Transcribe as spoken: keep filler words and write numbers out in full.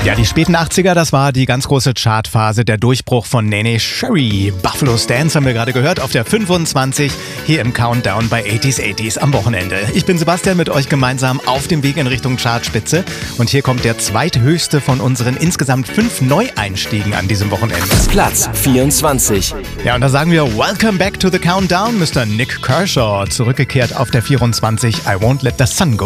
Ja, die späten achtziger, das war die ganz große Chartphase, der Durchbruch von Neneh Cherry. Buffalo Stance haben wir gerade gehört, auf der fünfundzwanzig hier im Countdown bei achtziger achtziger am Wochenende. Ich bin Sebastian, mit euch gemeinsam auf dem Weg in Richtung Chartspitze. Und hier kommt der zweithöchste von unseren insgesamt fünf Neueinstiegen an diesem Wochenende. Platz vierundzwanzig. Ja, und da sagen wir Welcome back to the Countdown, Mister Nick Kershaw. Zurückgekehrt auf der vierundzwanzig, I Won't Let the Sun Go